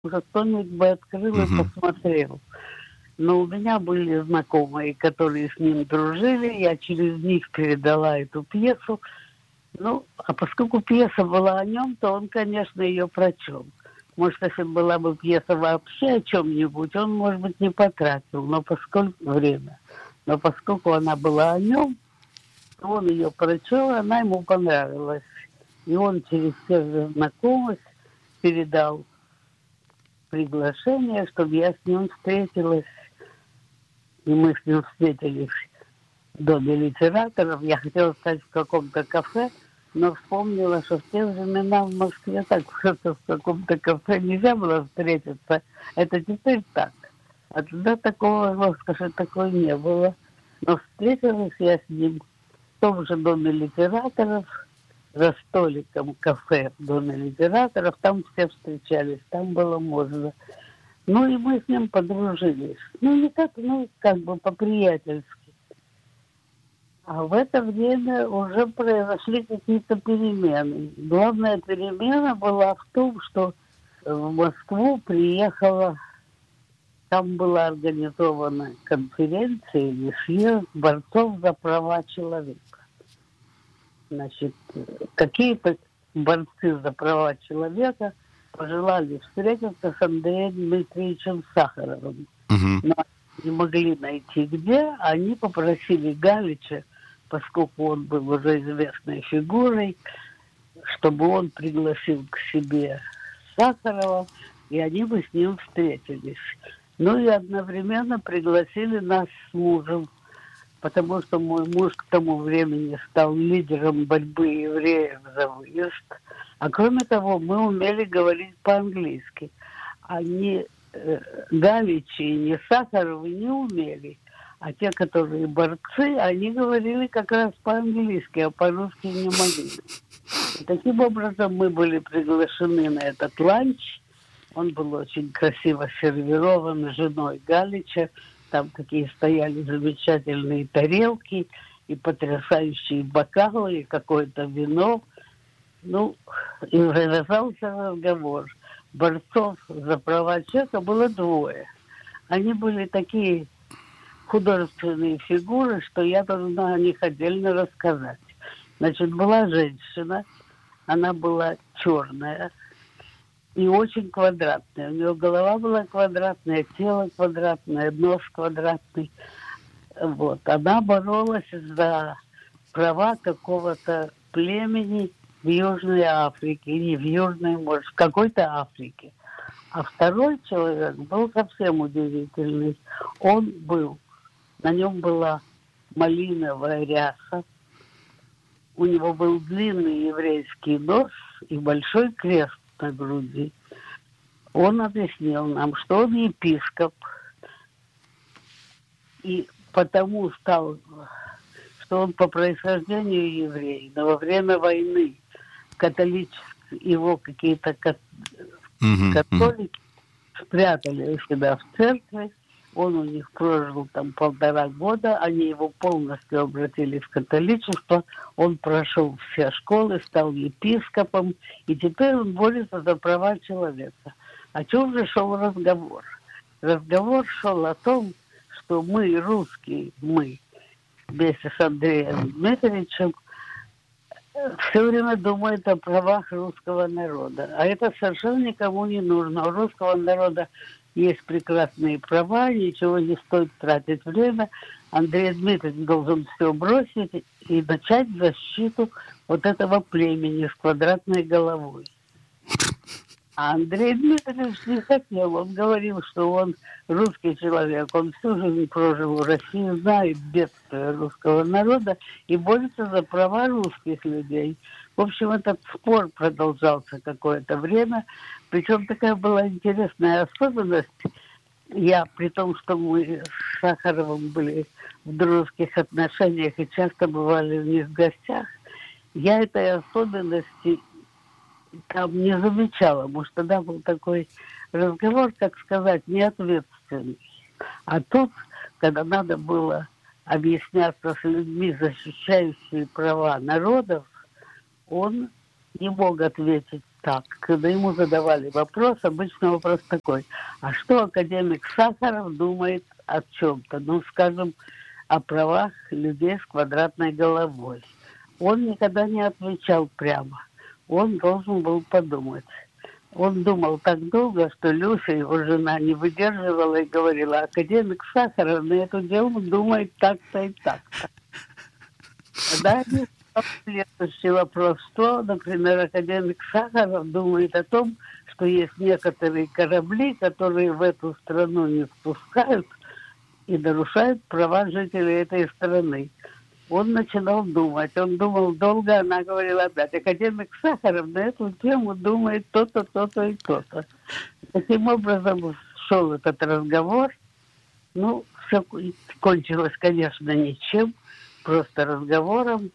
уже кто-нибудь бы открыл и посмотрел. Но у меня были знакомые, которые с ним дружили, я через них передала эту пьесу. Ну, а поскольку пьеса была о нем, то он, конечно, ее прочел. Может, если была бы пьеса вообще о чем-нибудь, он, может быть, не потратил, но поскольку она была о нем, то он ее прочел, она ему понравилась. И он через тех же знакомых передал приглашение, чтобы я с ним встретилась. И мы с ним встретились в Доме литераторов. Я хотела сказать в каком-то кафе, но вспомнила, что в те времена в Москве так что-то в каком-то кафе нельзя было встретиться. Это теперь так. А тогда такого роскоши такой не было. Но встретилась я с ним в том же Доме литераторов, за столиком кафе в Доме литераторов. Там все встречались, там было можно. Ну и мы с ним подружились. Ну не так, ну как бы по-приятельски. А в это время уже произошли какие-то перемены. Главная перемена была в том, что в Москву приехала, там была организована конференция или съезд борцов за права человека. Значит, какие-то борцы за права человека пожелали встретиться с Андреем Дмитриевичем Сахаровым. Но не могли найти где. Они попросили Галича, поскольку он был уже известной фигурой, чтобы он пригласил к себе Сахарова, и они бы с ним встретились. Ну и одновременно пригласили нас с мужем, потому что мой муж к тому времени стал лидером борьбы евреев за выезд. А кроме того, мы умели говорить по-английски. Они, Галичи и не Сахаровы, не умели. А те, которые борцы, они говорили как раз по-английски, а по-русски не могли. И таким образом мы были приглашены на этот ланч. Он был очень красиво сервирован женой Галича. Там такие стояли замечательные тарелки и потрясающие бокалы, и какое-то вино. Ну, и завязался разговор. Борцов за права человека было двое. Они были такие художественные фигуры, что я должна о них отдельно рассказать. Значит, была женщина, она была черная и очень квадратная. У нее голова была квадратная, тело квадратное, нос квадратный. Вот. Она боролась за права какого-то племени в Южной Африке, не в Южной, может, в какой-то Африке. А второй человек был совсем удивительный. На нем была малиновая ряса, у него был длинный еврейский нос и большой крест на груди. Он объяснил нам, что он епископ, и потому стал, что он по происхождению еврей, но во время войны его какие-то католики спрятали у себя в церкви. Он у них прожил там 1,5 года, они его полностью обратили в католичество, он прошел все школы, стал епископом, и теперь он борется за права человека. О чем же шел разговор? Разговор шел о том, что мы, русские, вместе с Андреем Дмитриевичем, все время думают о правах русского народа. А это совершенно никому не нужно. У русского народа есть прекрасные права, ничего не стоит тратить время. Андрей Дмитриевич должен все бросить и начать защиту вот этого племени с квадратной головой. А Андрей Дмитриевич не хотел. Он говорил, что он русский человек. Он всю жизнь прожил в России, знает бедствие русского народа и борется за права русских людей. В общем, этот спор продолжался какое-то время. Причем такая была интересная особенность. Я, при том, что мы с Сахаровым были в дружеских отношениях и часто бывали у них в гостях, я этой особенности там не замечала. Может, тогда был такой разговор, как сказать, неответственный. А тут, когда надо было объясняться с людьми, защищающими права народов, он не мог ответить так, когда ему задавали вопрос, обычно вопрос такой: а что академик Сахаров думает о чем-то? Ну, скажем, о правах людей с квадратной головой. Он никогда не отвечал прямо. Он должен был подумать. Он думал так долго, что Люся, его жена, не выдерживала и говорила: академик Сахаров на эту тему думает так-то и так-то. Далее следующий вопрос: что, например, академик Сахаров думает о том, что есть некоторые корабли, которые в эту страну не впускают и нарушают права жителей этой страны. Он начинал думать, он думал долго, она говорила опять: академик Сахаров на эту тему думает то-то, то-то и то-то. Таким образом шел этот разговор. Ну, все кончилось, конечно, ничем, просто разговором.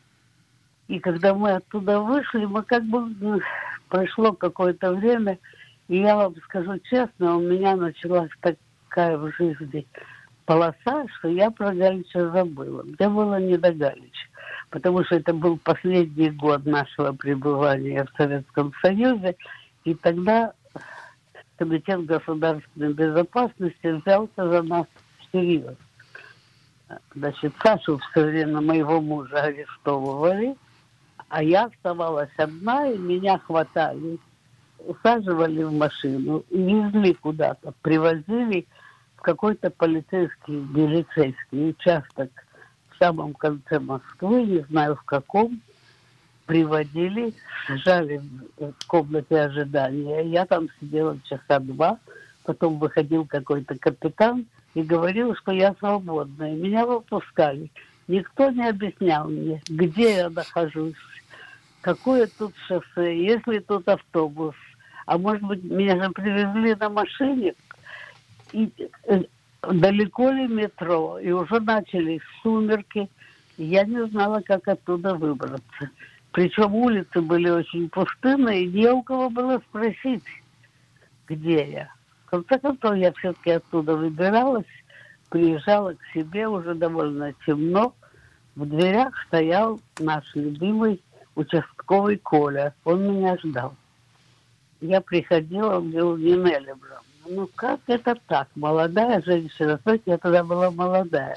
И когда мы оттуда вышли, мы как бы прошло какое-то время, и я вам скажу честно, у меня началась такая в жизни полоса, что я про Галича забыла. Мне было не до Галича, потому что это был последний год нашего пребывания в Советском Союзе, и тогда Комитет государственной безопасности взялся за нас всерьез. Значит, Сашу все время, моего мужа, арестовывали, а я оставалась одна, и меня хватали, усаживали в машину и везли куда-то, привозили в какой-то милицейский участок в самом конце Москвы, не знаю в каком, приводили, сажали в комнате ожидания. Я там сидела часа 2, потом выходил какой-то капитан и говорил, что я свободна, и меня выпускали. Никто не объяснял мне, где я нахожусь, какое тут шоссе, есть ли тут автобус. А может быть, меня же привезли на машине, и далеко ли метро, и уже начались сумерки, и я не знала, как оттуда выбраться. Причем улицы были очень пустынные, и не у кого было спросить, где я. В конце концов, я все-таки оттуда выбиралась, приезжала к себе, уже довольно темно. В дверях стоял наш любимый участковый Коля. Он меня ждал. Я приходила, он говорил: Нинель Ибрагимовна, ну как это так? Молодая женщина, знаете, я тогда была молодая.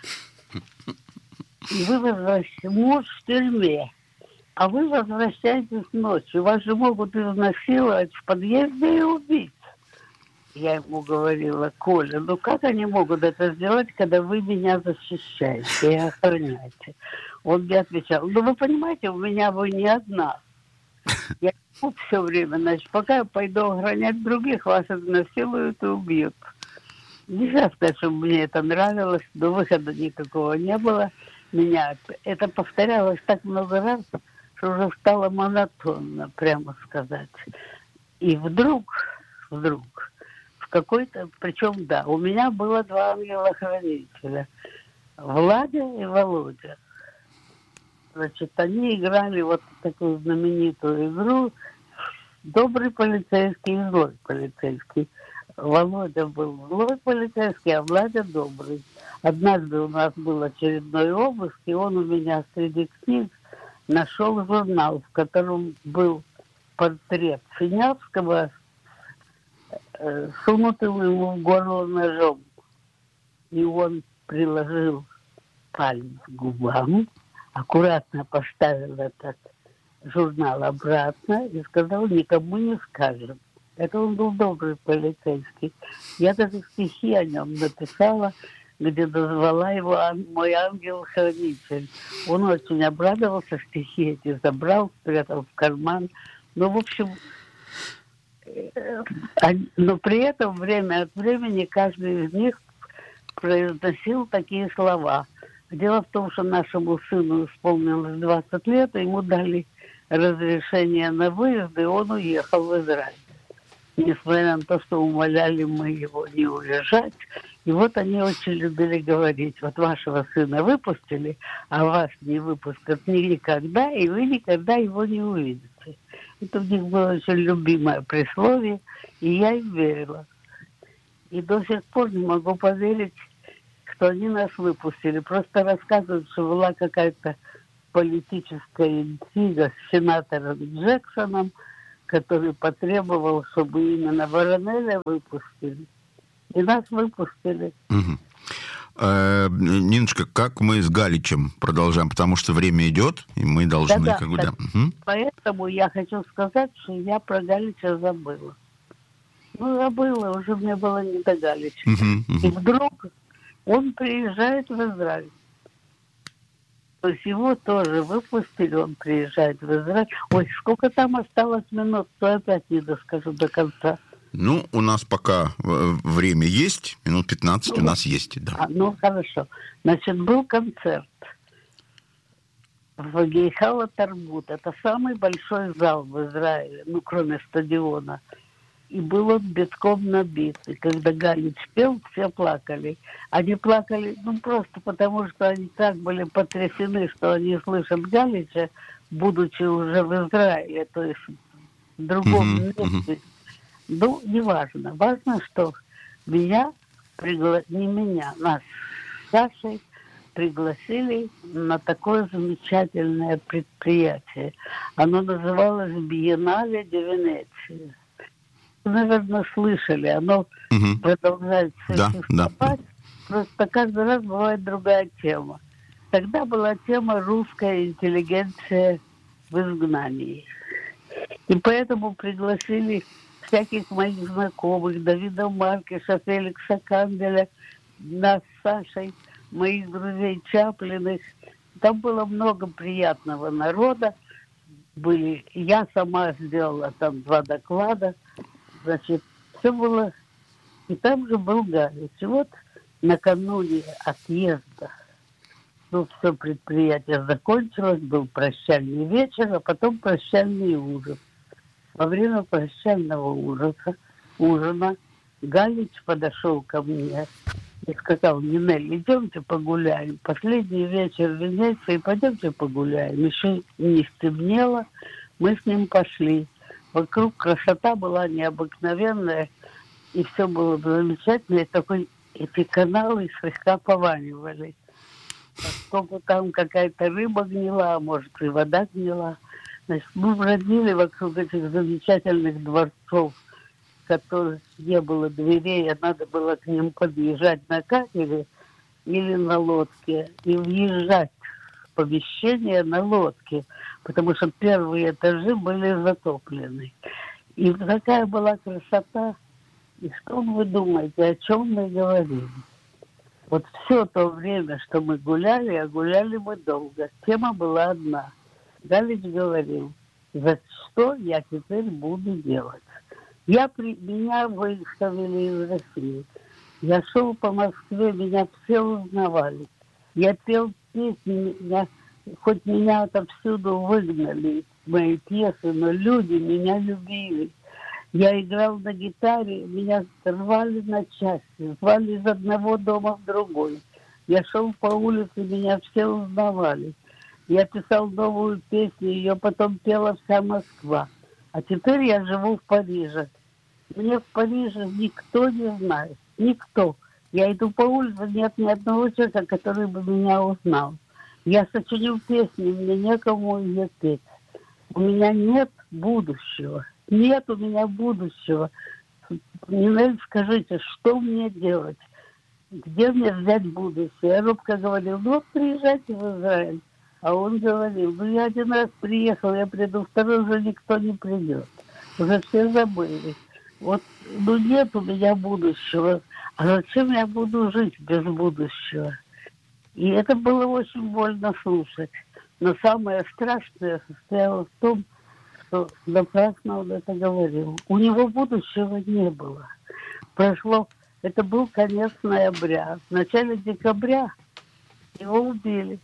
И вы возвращаетесь, муж в тюрьме, а вы возвращаетесь ночью. Вас же могут изнасиловать в подъезде и убить. Я ему говорила: Коля, ну как они могут это сделать, когда вы меня защищаете и охраняете? Он мне отвечал: ну вы понимаете, у меня вы не одна. Я тут все время, значит, пока я пойду охранять других, вас изнасилуют и убьют. Нельзя сказать, что мне это нравилось, но выхода никакого не было. Меня это повторялось так много раз, что уже стало монотонно, прямо сказать. И вдруг, в какой-то, причем, да, у меня было 2 ангела-хранителя, Владя и Володя. Значит, они играли вот такую знаменитую игру «Добрый полицейский и злой полицейский». Володя был злой полицейский, а Владя добрый. Однажды у нас был очередной обыск, и он у меня среди книг нашел журнал, в котором был портрет Синявского, сунутым ему в горло ножом. И он приложил палец к губам, аккуратно поставил этот журнал обратно и сказал: никому не скажем. Это он был добрый полицейский. Я даже стихи о нем написала, где назвала его «Мой ангел-хранитель». Он очень обрадовался, стихи эти забрал, спрятал в карман. Ну, в общем, но при этом время от времени каждый из них произносил такие слова. Дело в том, что нашему сыну исполнилось 20 лет, и ему дали разрешение на выезд, и он уехал в Израиль. Несмотря на то, что умоляли мы его не уезжать. И вот они очень любили говорить: вот вашего сына выпустили, а вас не выпустят никогда, и вы никогда его не увидите. Это у них было очень любимое присловие, и я им верила. И до сих пор не могу поверить, что они нас выпустили. Просто рассказывают, что была какая-то политическая интрига с сенатором Джексоном, который потребовал, чтобы именно Воронеля выпустили. И нас выпустили. Угу. Ниночка, как мы с Галичем продолжаем? Потому что время идет, и мы должны... Да-да, как бы, да. Угу. Поэтому я хочу сказать, что я про Галича забыла. Ну, забыла, уже мне было не до Галича. И вдруг он приезжает в Израиль. То есть его тоже выпустили, он приезжает в Израиль. Ой, сколько там осталось минут, то опять не доскажу до конца. Ну, у нас пока время есть, минут 15 у нас есть, да. Ну, хорошо. Значит, был концерт в Гейхала Тарбут. Это самый большой зал в Израиле, ну, кроме стадиона. И был он битком набит. И когда Галич пел, все плакали. Они плакали, ну, просто потому, что они так были потрясены, что они слышат Галича, будучи уже в Израиле, то есть в другом месте. Ну, неважно. Важно, что нас с Сашей пригласили на такое замечательное предприятие. Оно называлось «Биеннале де Венеция». Вы, наверное, слышали. Оно продолжает существовать. Просто каждый раз бывает другая тема. Тогда была тема «Русская интеллигенция в изгнании». И поэтому пригласили всяких моих знакомых, Давида Маркиша, Феликса Канделя, нас с Сашей, моих друзей Чаплиных. Там было много приятного народа. Я сама сделала там 2 доклада. Значит, все было... И там же был Галич. И вот накануне отъезда, ну, все предприятие закончилось, был прощальный вечер, а потом прощальный ужин. Во время прощального ужина Галич подошел ко мне и сказал: Нинель, идемте погуляем. Последний вечер в Венеции, пойдемте погуляем. Еще не стемнело, мы с ним пошли. Вокруг красота была необыкновенная, и все было замечательно. И эти каналы слегка пованивали. Поскольку там какая-то рыба гнила, а может и вода гнила. Значит, мы бродили вокруг этих замечательных дворцов, в которых не было дверей, а надо было к ним подъезжать на катере или на лодке и въезжать в помещение на лодке, потому что первые этажи были затоплены. И такая была красота. И что вы думаете, о чем мы говорили? Вот все то время, что мы гуляли, а гуляли мы долго, тема была одна. Галич говорил: за что я теперь буду делать? Меня выставили из России. Я шел по Москве, меня все узнавали. Я пел песни, хоть меня отовсюду выгнали, мои пьесы, но люди меня любили. Я играл на гитаре, меня рвали на части, звали из одного дома в другой. Я шел по улице, меня все узнавали. Я писал новую песню, ее потом пела вся Москва. А теперь я живу в Париже. Мне в Париже никто не знает. Никто. Я иду по улице, нет ни одного человека, который бы меня узнал. Я сочиню песни, мне некому ее петь. У меня нет будущего. Нет у меня будущего. Нинель, скажите, что мне делать? Где мне взять будущее? Робко говорил: ну вот приезжайте в Израиль. А он говорил: ну я 1 раз приехал, я приду, 2 уже никто не придет. Уже все забыли. Вот, ну нет у меня будущего. А зачем я буду жить без будущего? И это было очень больно слушать. Но самое страшное состояло в том, что напрасно он это говорил. У него будущего не было. Это был конец ноября. В начале декабря его убили.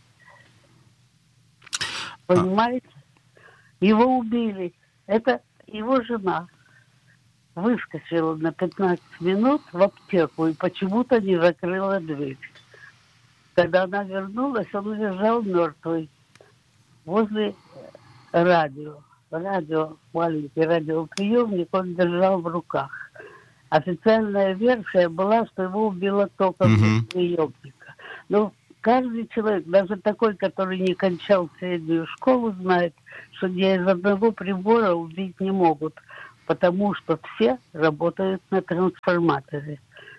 Понимаете? Его убили. Это его жена выскочила на 15 минут в аптеку и почему-то не закрыла дверь. Когда она вернулась, он лежал мертвый возле радио. Маленький радиоприемник он держал в руках. Официальная версия была, что его убило током приемника. Но Каждый человек, даже такой, который не кончал среднюю школу, знает, что ни из одного прибора убить не могут, потому что все работают на трансформаторе.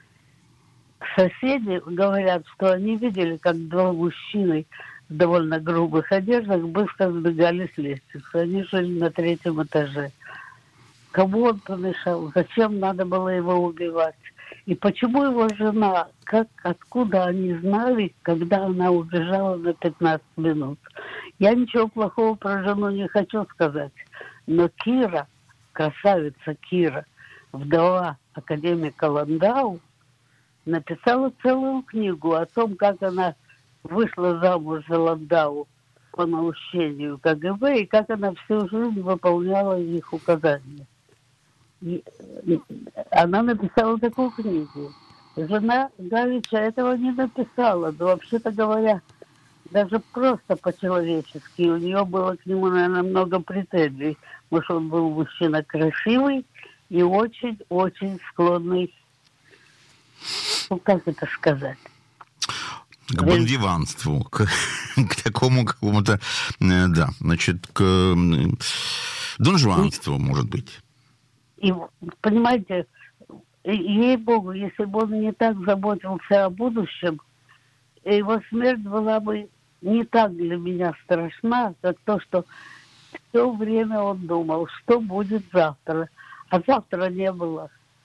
Соседи говорят, что они видели, как два мужчины в довольно грубых одеждах быстро сбегали с лестницы. Они жили на 3-м этаже. Кому он помешал? Зачем надо было его убивать? И почему его жена, откуда они знали, когда она убежала на 15 минут? Я ничего плохого про жену не хочу сказать. Но Кира, красавица Кира, вдова академика Ландау, написала целую книгу о том, как она вышла замуж за Ландау по наущению КГБ и как она всю жизнь выполняла их указания. И она написала такую книгу. Жена Галича этого не написала, но вообще-то говоря, даже просто по-человечески. У нее было к нему, наверное, много претензий, потому что он был мужчина красивый и очень-очень склонный, ну как это сказать? К бонвиванству, к такому какому-то, да, значит, к донжуанству, может быть. И, понимаете, ей-богу, если бы он не так заботился о будущем, его смерть была бы не так для меня страшна, как то, что все время он думал, что будет завтра. А завтра не было.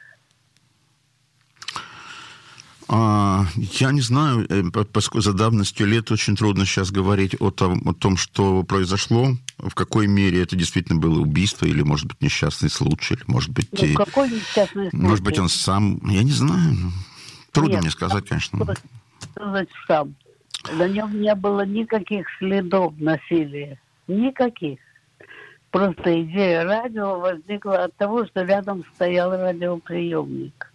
Я не знаю, поскольку за давностью лет очень трудно сейчас говорить о том, что произошло, в какой мере это действительно было убийство, или, может быть, несчастный случай, или, может быть... какой несчастный случай? Может быть, он сам... Я не знаю. Трудно Нет, мне сказать, конечно. Что значит сам? На нем не было никаких следов насилия. Никаких. Просто идея радио возникла от того, что рядом стоял радиоприемник.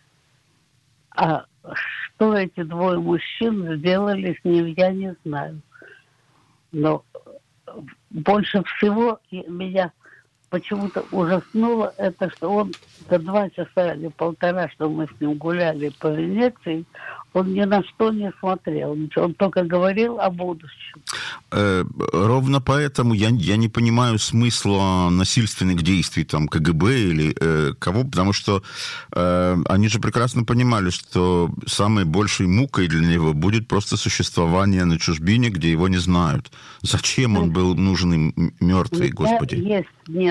А что эти двое мужчин сделали с ним, я не знаю. Но больше всего меня почему-то ужаснуло это, что он за 2 часа или 1,5, что мы с ним гуляли по Венеции, он ни на что не смотрел. Он только говорил о будущем. Ровно поэтому я не понимаю смысла насильственных действий там КГБ или кого, потому что они же прекрасно понимали, что самой большей мукой для него будет просто существование на чужбине, где его не знают. Зачем он был нужен им мертвый, Господи? Есть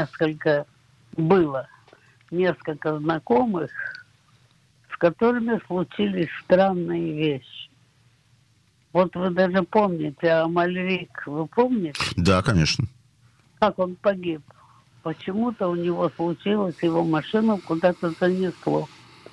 было несколько знакомых, с которыми случились странные вещи. Вот вы даже помните Амальрик, вы помните? Да, конечно. Как он погиб. Почему-то у него случилось, его машину куда-то занесло.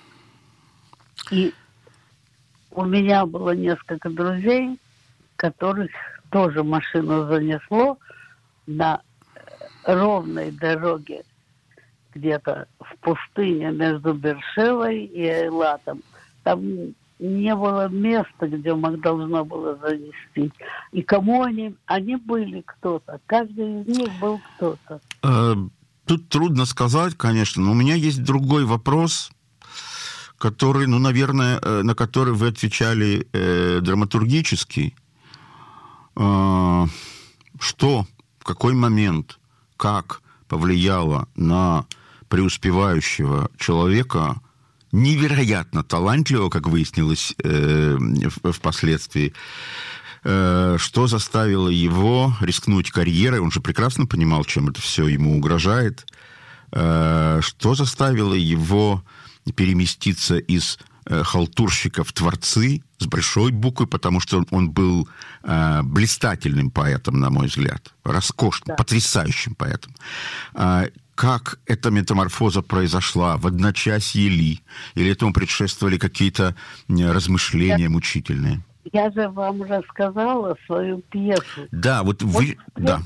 И у меня было несколько друзей, которых тоже машину занесло на ровной дороге где-то в пустыне между Бершевой и Эйлатом. Там не было места, где должно было занести. И кому они были кто-то. Каждый из них был кто-то. Тут трудно сказать, конечно, но у меня есть другой вопрос, который, наверное, на который вы отвечали драматургически. Что, в какой момент, как повлияло на преуспевающего человека, невероятно талантливого, как выяснилось впоследствии, что заставило его рискнуть карьерой, он же прекрасно понимал, чем это все ему угрожает, что заставило его переместиться из халтурщика в творцы с большой буквы, потому что он был блистательным поэтом, на мой взгляд, роскошным, потрясающим поэтом. Как эта метаморфоза произошла? В одночасье ли? Или этому предшествовали какие-то размышления мучительные? Я же вам рассказала свою пьесу. Да, вот вы... Да.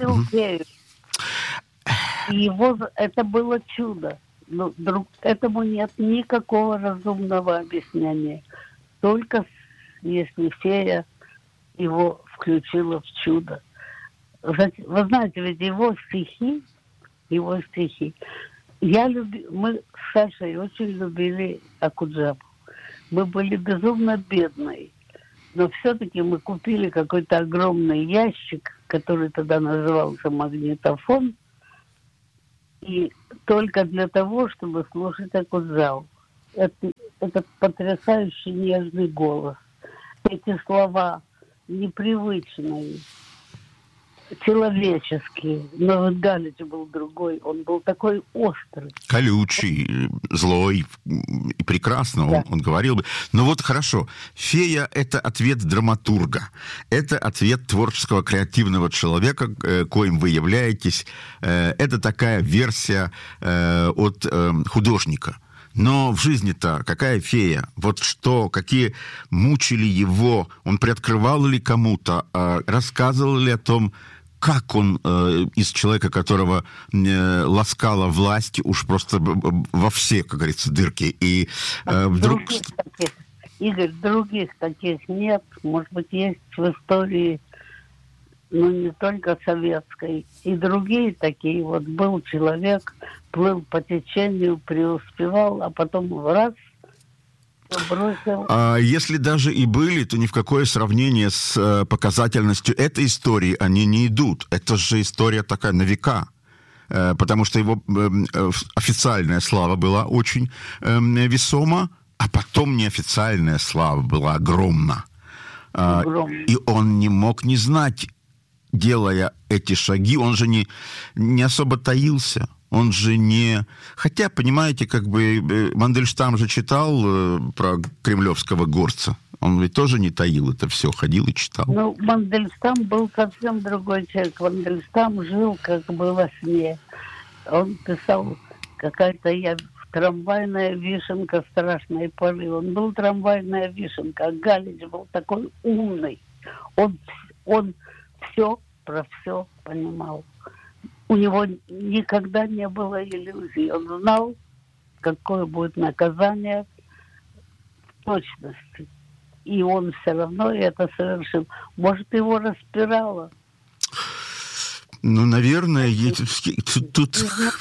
И это было чудо. Но этому нет никакого разумного объяснения. Только если фея его включила в чудо. Вы знаете, ведь его стихи, мы с Сашей очень любили Акуджаву. Мы были безумно бедные. Но все-таки мы купили какой-то огромный ящик, который тогда назывался магнитофон, и только для того, чтобы слушать Акуджаву. Этот потрясающий нежный голос. Эти слова непривычные, человеческие. Но вот Галич был другой. Он был такой острый. Колючий, злой и прекрасно Да. он говорил бы. Но вот хорошо. «Фея» — это ответ драматурга. Это ответ творческого, креативного человека, коим вы являетесь. Это такая версия от художника. Но в жизни-то какая фея? Вот что, какие мучили его? Он приоткрывал ли кому-то? Рассказывал ли о том, как он из человека, которого ласкала власть, уж просто во все, как говорится, дырки, и вдруг... Игорь, других таких нет. Может быть, есть в истории, но не только советской. И другие такие. Вот был человек, плыл по течению, преуспевал, а потом в раз бросил. А если даже и были, то ни в какое сравнение с показательностью этой истории они не идут. Это же история такая на века. Потому что его официальная слава была очень весома, а потом неофициальная слава была огромна. И он не мог не знать, делая эти шаги, он же не особо таился. Он же не... Хотя, понимаете, как бы Мандельштам же читал про кремлевского горца. Он ведь тоже не таил это все, ходил и читал. Ну, Мандельштам был совсем другой человек. Мандельштам жил как бы во сне. Он писал, какая-то я трамвайная вишенка страшной поры. Он был трамвайная вишенка. А Галич был такой умный. Он все про все понимал. У него никогда не было иллюзий. Он знал, какое будет наказание в точности. И он все равно это совершил. Может, его распирало. Ну, наверное, тут...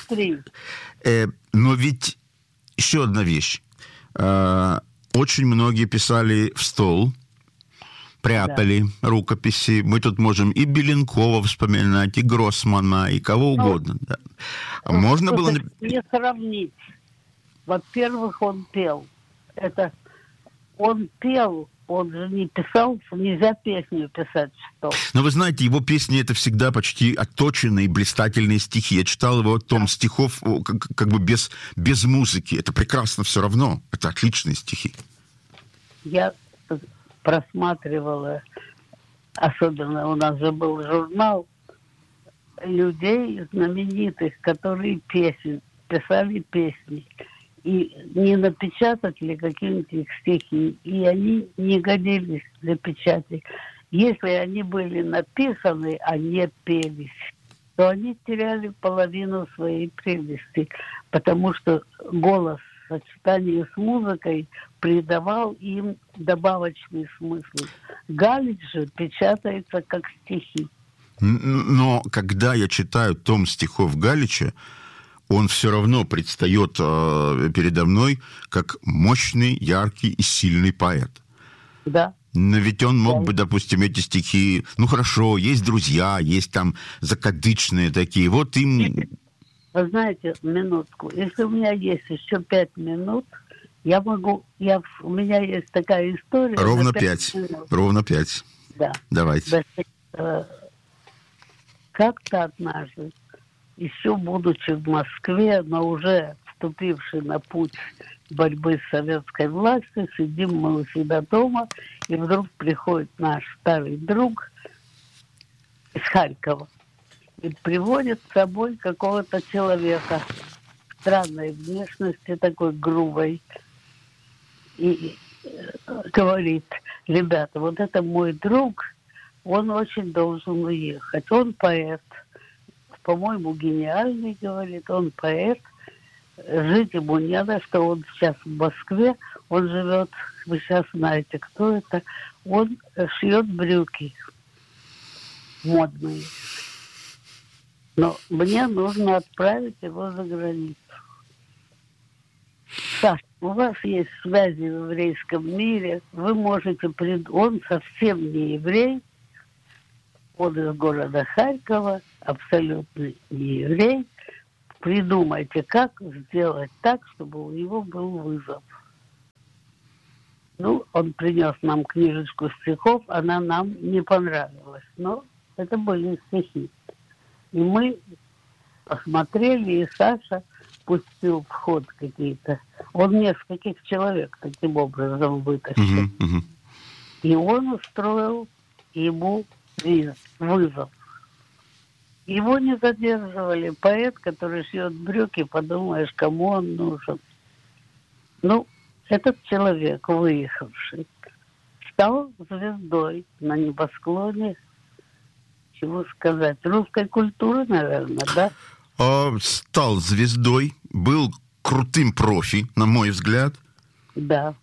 Но ведь еще одна вещь. Очень многие писали в стол, прятали рукописи. Мы тут можем и Беленкова вспоминать, и Гроссмана, и кого угодно. Да. Можно было... Не сравнить. Во-первых, он пел. Он пел, он же не писал, нельзя песню писать в стол. Но вы знаете, его песни — это всегда почти отточенные, блистательные стихи. Я читал его том стихов как бы без музыки. Это прекрасно все равно. Это отличные стихи. Я просматривала, особенно у нас же был журнал людей знаменитых, которые писали песни. И не напечатать ли какие-нибудь их стихи, и они не годились для печати. Если они были написаны, а не пелись, то они теряли половину своей прелести, потому что голос в сочетании с музыкой придавал им добавочный смысл. Галич же печатается как стихи. Но когда я читаю том стихов Галича, он все равно предстает передо мной как мощный, яркий и сильный поэт. Да. Но ведь он мог бы, допустим, эти стихи... Ну, хорошо, есть друзья, есть там закадычные такие. Вот им... Вы знаете, минутку. Если у меня есть еще 5 минут, я могу... У меня есть такая история... Ровно 5. Ровно 5. Да. Давайте. Как-то однажды, еще будучи в Москве, но уже вступивший на путь борьбы с советской властью, сидим мы у себя дома, и вдруг приходит наш старый друг из Харькова и приводит с собой какого-то человека странной внешности, такой грубой, и говорит: ребята, вот это мой друг, он очень должен уехать, он поэт. По-моему, гениальный, говорит, он поэт. Жить ему не на что, он сейчас в Москве, он живет, вы сейчас знаете, кто это, он шьет брюки модные. Но мне нужно отправить его за границу. Саш, у вас есть связи в еврейском мире, вы можете... Он совсем не еврей, он из города Харькова, абсолютно не еврей. Придумайте, как сделать так, чтобы у него был вызов. Ну, он принес нам книжечку стихов, она нам не понравилась, но это были стихи. И мы посмотрели, и Саша пустил в ход какие-то... Он нескольких человек таким образом вытащил. И он устроил ему вызов. Его не задерживали. Поэт, который шьет брюки, подумаешь, кому он нужен. Ну, этот человек, выехавший, стал звездой на небосклоне, чего сказать, русской культуры, наверное, да? Стал звездой, был крутым профи, на мой взгляд. Да.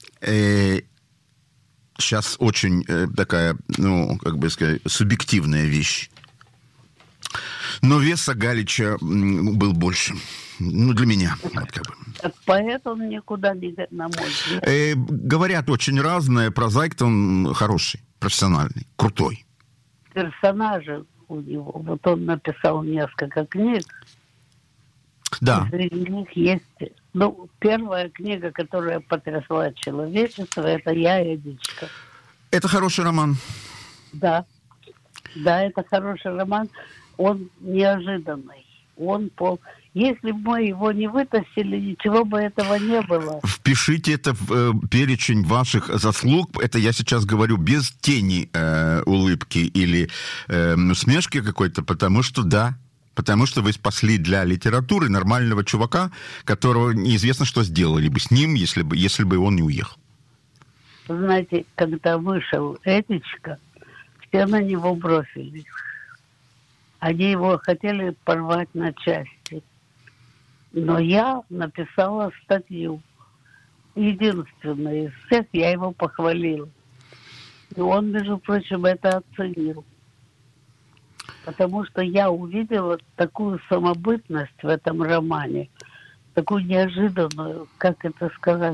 Сейчас очень такая, ну, как бы сказать, субъективная вещь. Но веса Галича был больше. Ну, для меня. Вот, как бы. Как поэт он никуда не... на мой взгляд. Говорят очень разное. Прозаик-то он хороший, профессиональный, крутой. Персонажи у него. Вот он написал несколько книг. Да. И среди них есть... Ну, первая книга, которая потрясла человечество, это «Я, Эдичка». Это хороший роман. Да. Да, это хороший роман. Он неожиданный. Если бы мы его не вытащили, ничего бы этого не было. Впишите это в перечень ваших заслуг. Это я сейчас говорю без тени улыбки или усмешки какой-то, потому что да. Потому что вы спасли для литературы нормального чувака, которого неизвестно, что сделали бы с ним, если бы он не уехал. Знаете, когда вышел Эдичка, все на него бросились. Они его хотели порвать на части. Но я написала статью. Единственная из всех, я его похвалила. И он, между прочим, это оценил. Потому что я увидела такую самобытность в этом романе, такую неожиданную, как это сказать,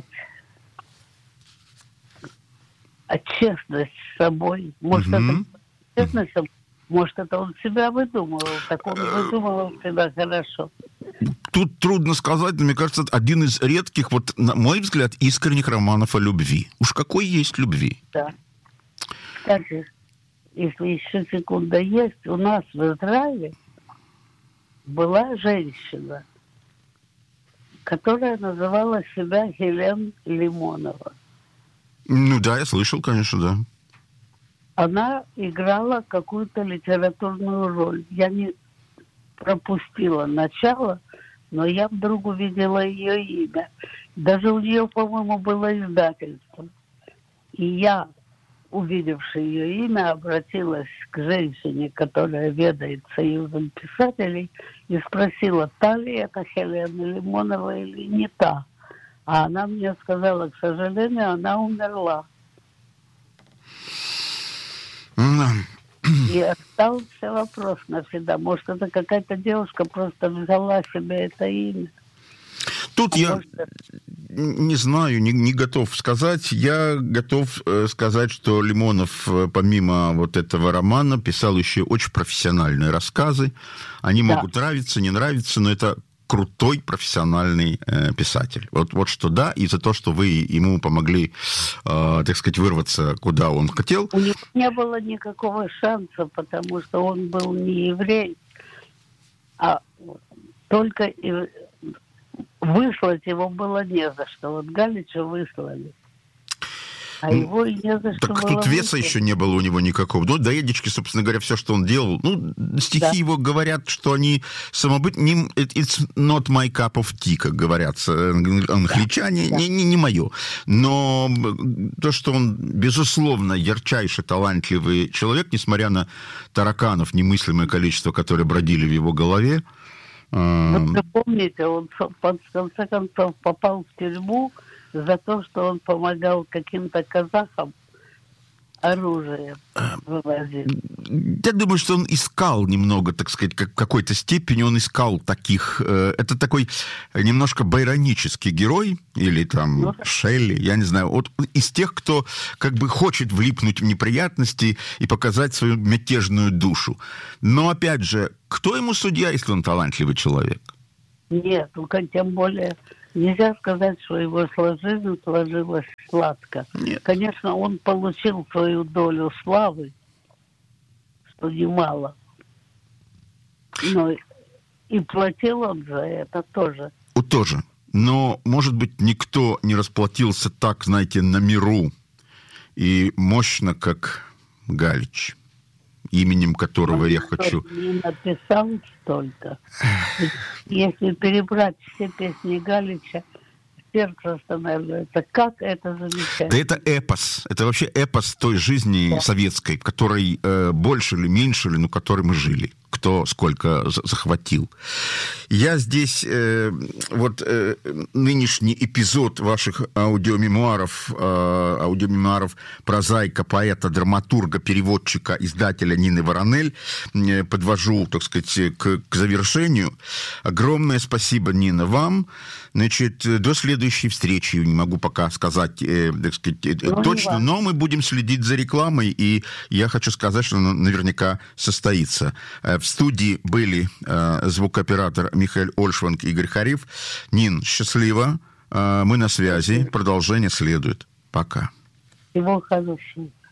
честность с собой. Может, это честность, может, это он себя выдумывал, так он выдумывал себя хорошо. Тут трудно сказать, но мне кажется, один из редких, вот, на мой взгляд, искренних романов о любви. Уж какой есть любви. Да. Кстати, если еще секунда есть, у нас в Израиле была женщина, которая называла себя Хелен Лимонова. Ну да, я слышал, конечно, да. Она играла какую-то литературную роль. Я не пропустила начало, но я вдруг увидела ее имя. Даже у нее, по-моему, было издательство. И я, увидевши ее имя, обратилась к женщине, которая ведает Союзом писателей, и спросила, та ли это Хелена Лимонова или не та. А она мне сказала, к сожалению, она умерла. И остался вопрос навсегда. Может, это какая-то девушка просто взяла себе это имя. Тут я не знаю, не готов сказать. Я готов сказать, что Лимонов, помимо вот этого романа, писал еще очень профессиональные рассказы. Они могут нравиться, не нравиться, но это крутой профессиональный писатель. Вот что да, и за то, что вы ему помогли, так сказать, вырваться, куда он хотел. У него не было никакого шанса, потому что он был не еврей, а только выслать его было не за что. Вот Галича выслали. А его и не за что так было тут веса выслать. еще не было у него никакого. Ну, до Эдички, собственно говоря, все, что он делал. Ну, стихи его говорят, что они самобытные. It's not my cup of tea, как говорят англичане. Не мое. Но то, что он, безусловно, ярчайший, талантливый человек, несмотря на тараканов, немыслимое количество, которые бродили в его голове. Вы помните, он в конце концов попал в тюрьму за то, что он помогал каким-то казахам оружие вывозить. Я думаю, что он искал немного, так сказать, в какой-то степени он искал таких... Это такой немножко байронический герой, или там Шелли, я не знаю, вот из тех, кто как бы хочет влипнуть в неприятности и показать свою мятежную душу. Но, опять же, кто ему судья, если он талантливый человек? Нет, тем более нельзя сказать, что его жизнь сложилась сладко. Нет. Конечно, он получил свою долю славы, что немало. Но и платил он за это тоже. Тоже. Но, может быть, никто не расплатился так, знаете, на миру и мощно, как Галич, именем которого я хочу... Не написал столько. Если перебрать все песни Галича, сердце останавливается. Как это замечательно. Да это эпос. Это вообще эпос той жизни советской, в которой больше или меньше, но которой мы жили. Кто сколько захватил. Я здесь нынешний эпизод ваших аудиомемуаров прозаика, поэта, драматурга, переводчика, издателя Нины Воронель подвожу, так сказать, к завершению. Огромное спасибо, Нина, вам. Значит, до следующей встречи, не могу пока сказать, так сказать, точно, но мы будем следить за рекламой, и я хочу сказать, что она наверняка состоится. В студии были звукооператор Михаил Ольшванг и Игорь Хариф. Нин, счастливо. Мы на связи. Продолжение следует. Пока. Всего хорошего.